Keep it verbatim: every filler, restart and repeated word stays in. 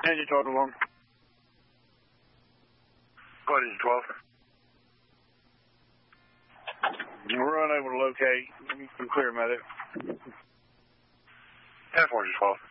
Engine twelve to one. Go ahead, engine twelve. We're unable to locate. You can clear them out there. ten four, engine twelve.